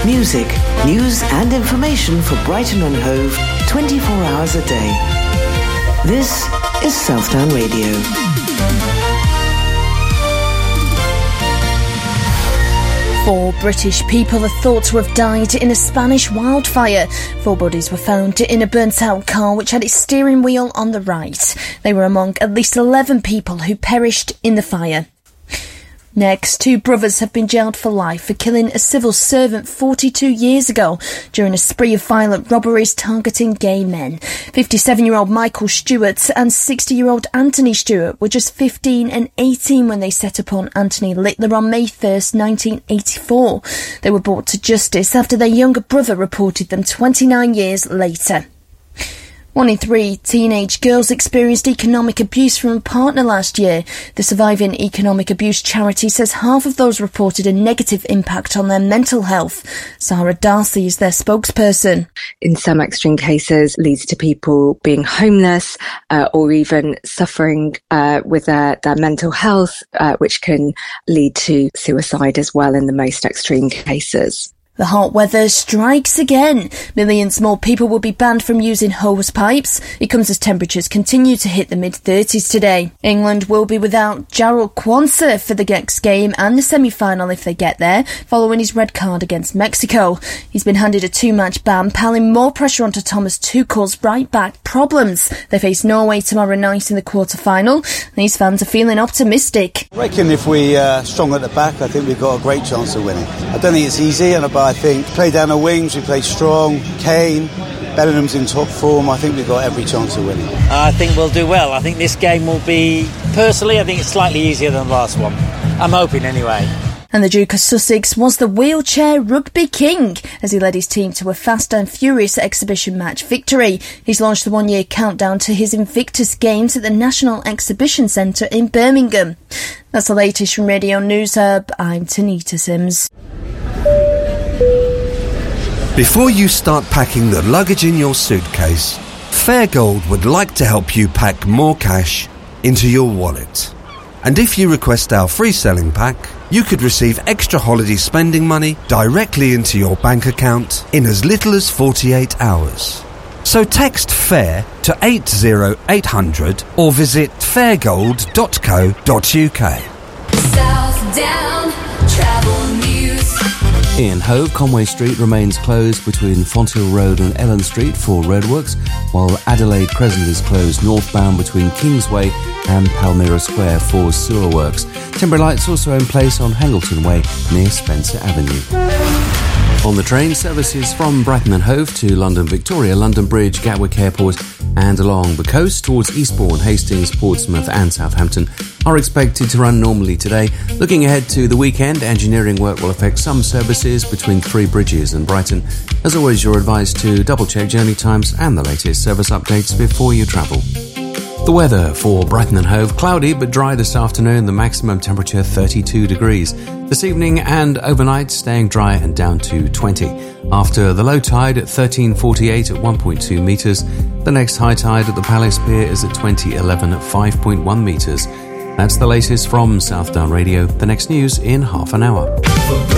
Music, news and information for Brighton and Hove 24 hours a day. This is Southdown Radio. 4 British people are thought to have died in a Spanish wildfire. 4 bodies were found in a burnt-out car which had its steering wheel on the right. They were among at least 11 people who perished in the fire. Next, 2 brothers have been jailed for life for killing a civil servant 42 years ago during a spree of violent robberies targeting gay men. 57-year-old Michael Stewart and 60-year-old Anthony Stewart were just 15 and 18 when they set upon Anthony Littler on May 1st, 1984. They were brought to justice after their younger brother reported them 29 years later. 1 in 3 teenage girls experienced economic abuse from a partner last year. The Surviving Economic Abuse charity says half of those reported a negative impact on their mental health. Sarah Darcy is their spokesperson. In some extreme cases, leads to people being homeless or even suffering with their mental health, which can lead to suicide as well in the most extreme cases. The hot weather strikes again. Millions more people will be banned from using hose pipes. It comes as temperatures continue to hit the mid-30s today. England will be without Jarrell Quansah for the next game and the semi-final if they get there, following his red card against Mexico. He's been handed a 2-match ban, piling more pressure onto Thomas Tuchel's right-back problems. They face Norway tomorrow night in the quarter-final. These fans are feeling optimistic. I reckon if we're strong at the back, I think we've got a great chance of winning. I don't think it's easy, but I think play down the wings, we play strong. Kane, Bellingham's in top form. I think we've got every chance of winning. I think we'll do well. I think this game will be, personally, I think it's slightly easier than the last one. I'm hoping anyway. And the Duke of Sussex was the wheelchair rugby king as he led his team to a fast and furious exhibition match victory. He's launched the 1-year countdown to his Invictus Games at the National Exhibition Centre in Birmingham. That's the latest from Radio News Hub. I'm Tanita Sims. Before you start packing the luggage in your suitcase, Fairgold would like to help you pack more cash into your wallet. And if you request our free selling pack, you could receive extra holiday spending money directly into your bank account in as little as 48 hours. So text FAIR to 80800 or visit fairgold.co.uk. Southdown Travel News. In Hove, Conway Street remains closed between Fonthill Road and Ellen Street for roadworks, while Adelaide Crescent is closed northbound between Kingsway and Palmyra Square for sewer works. Temporary lights also in place on Hangleton Way near Spencer Avenue. On the train, services from Brighton and Hove to London Victoria, London Bridge, Gatwick Airport and along the coast towards Eastbourne, Hastings, Portsmouth and Southampton are expected to run normally today. Looking ahead to the weekend, engineering work will affect some services between Three Bridges and Brighton. As always, you're advised to double-check journey times and the latest service updates before you travel. The weather for Brighton and Hove, cloudy but dry this afternoon, the maximum temperature 32 degrees. This evening and overnight staying dry and down to 20. After the low tide at 13:48 at 1.2 metres, the next high tide at the Palace Pier is at 20:11 at 5.1 metres. That's the latest from Southdown Radio. The next news in half an hour.